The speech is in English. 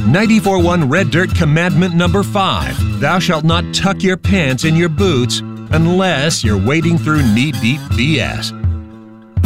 94.1 Red Dirt Commandment number 5. Thou shalt not tuck your pants in your boots unless you're wading through knee-deep BS.